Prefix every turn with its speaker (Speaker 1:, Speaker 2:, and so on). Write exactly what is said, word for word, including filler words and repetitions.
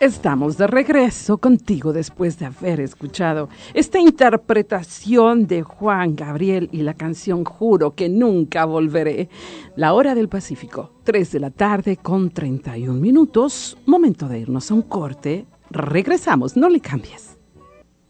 Speaker 1: Estamos de regreso contigo después de haber escuchado esta interpretación de Juan Gabriel y la canción Juro que nunca volveré. La hora del Pacífico, tres de la tarde con treinta y un minutos. Momento de irnos a un corte. Regresamos, no le cambies.